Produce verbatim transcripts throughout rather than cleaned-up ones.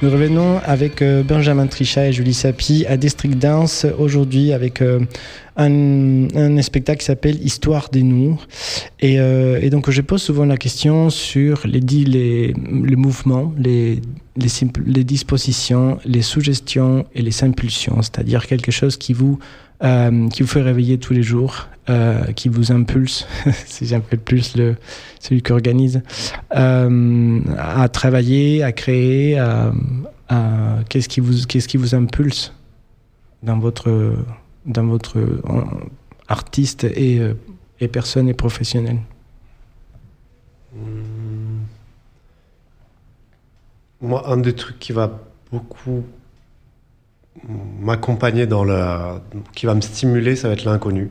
Nous revenons avec euh, Benjamin Trichat et Julie Sapie à District Dance aujourd'hui avec euh, un, un spectacle qui s'appelle Histoire des Nours. Et, euh, et donc je pose souvent la question sur les, les, les mouvements, les, les, simple, les dispositions, les suggestions et les impulsions, c'est-à-dire quelque chose qui vous, euh, qui vous fait réveiller tous les jours. Euh, qui vous impulse, si j'appelle plus le, celui qui organise, euh, à travailler, à créer, à, à, qu'est-ce qui vous, qu'est-ce qui vous impulse dans votre, dans votre euh, artiste et, euh, et personne et professionnel. Mmh. Moi, un des trucs qui va beaucoup m'accompagner dans le, qui va me stimuler, ça va être l'inconnu.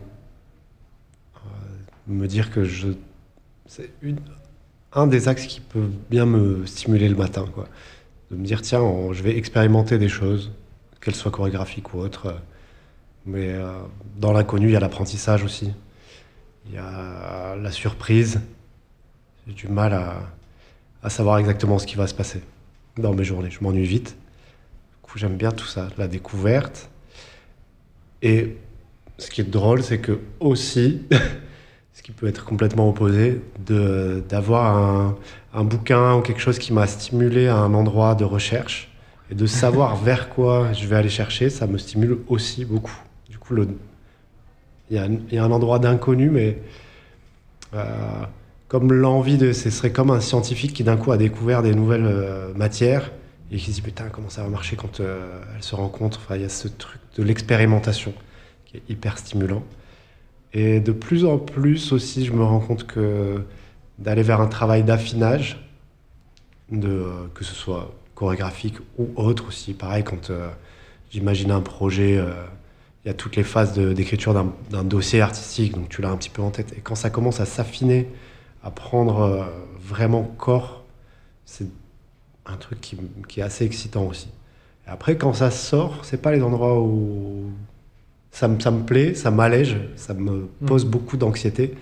Me dire que je c'est une, un des axes qui peut bien me stimuler le matin, quoi. De me dire tiens on, je vais expérimenter des choses, qu'elles soient chorégraphiques ou autres, mais euh, dans l'inconnu il y a l'apprentissage aussi, il y a la surprise. J'ai du mal à, à savoir exactement ce qui va se passer dans mes journées, je m'ennuie vite, du coup j'aime bien tout ça, la découverte. Et ce qui est drôle c'est que aussi ce qui peut être complètement opposé, de, d'avoir un, un bouquin ou quelque chose qui m'a stimulé à un endroit de recherche et de savoir vers quoi je vais aller chercher, ça me stimule aussi beaucoup. Du coup, il y, y a un endroit d'inconnu, mais euh, comme l'envie de... Ce serait comme un scientifique qui d'un coup a découvert des nouvelles euh, matières et qui se dit putain, comment ça va marcher quand euh, elles se rencontrent. Enfin, il y a ce truc de l'expérimentation qui est hyper stimulant. Et de plus en plus aussi, je me rends compte que d'aller vers un travail d'affinage, de, que ce soit chorégraphique ou autre aussi, pareil, quand euh, j'imagine un projet, euh, il y a toutes les phases de, d'écriture d'un, d'un dossier artistique, donc tu l'as un petit peu en tête. Et quand ça commence à s'affiner, à prendre euh, vraiment corps, c'est un truc qui, qui est assez excitant aussi. Et après, quand ça sort, c'est pas les endroits où... Ça me, ça me plaît, ça m'allège, ça me pose mmh. beaucoup d'anxiété.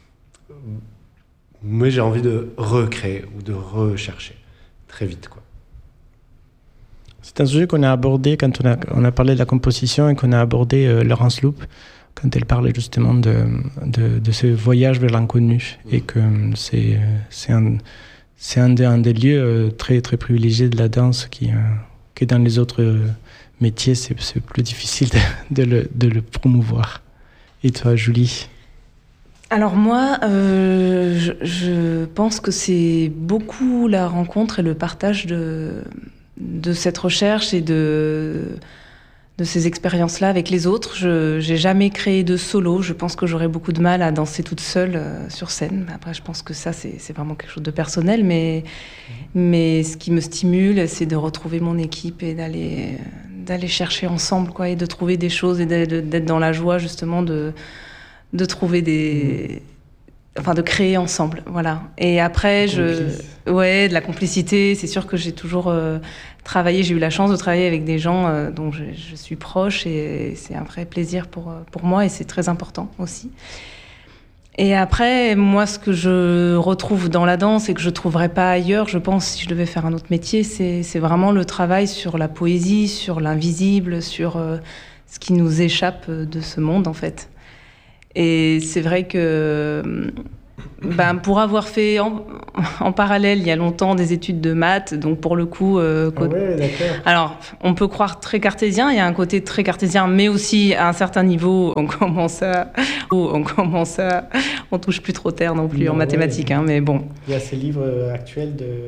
Mais j'ai envie de recréer ou de rechercher très vite, quoi. C'est un sujet qu'on a abordé quand on a, on a parlé de la composition et qu'on a abordé euh, Laurence Loup, quand elle parlait justement de, de, de ce voyage vers l'inconnu. Mmh. Et que c'est, c'est, un, c'est un, des, un des lieux très, très privilégiés de la danse qui, euh, qui est dans les autres... Euh, métier, c'est, c'est plus difficile de, de, le, de le promouvoir. Et toi, Julie ? Alors moi, euh, je, je pense que c'est beaucoup la rencontre et le partage de, de cette recherche et de, de ces expériences-là avec les autres. Je n'ai jamais créé de solo. Je pense que j'aurais beaucoup de mal à danser toute seule euh, sur scène. Après, je pense que ça, c'est, c'est vraiment quelque chose de personnel. Mais, mmh. mais ce qui me stimule, c'est de retrouver mon équipe et d'aller... d'aller chercher ensemble, quoi, et de trouver des choses et d'être dans la joie, justement, de, de trouver des... Mmh. Enfin, de créer ensemble, voilà. Et après, je... Ouais, de la complicité. C'est sûr que j'ai toujours euh, travaillé, j'ai eu la chance de travailler avec des gens euh, dont je, je suis proche et c'est un vrai plaisir pour, pour moi et c'est très important aussi. Et après, moi, ce que je retrouve dans la danse et que je ne trouverais pas ailleurs, je pense, si je devais faire un autre métier, c'est, c'est vraiment le travail sur la poésie, sur l'invisible, sur euh, ce qui nous échappe de ce monde, en fait. Et c'est vrai que ben, pour avoir fait en, en parallèle, il y a longtemps, des études de maths, donc pour le coup... Euh, ah ouais, d'accord. Alors, on peut croire très cartésien, il y a un côté très cartésien, mais aussi, à un certain niveau, on commence à... On commence à... On touche plus trop terre non plus non, en mathématiques, ouais. hein, mais bon. Il y a ces livres actuels de...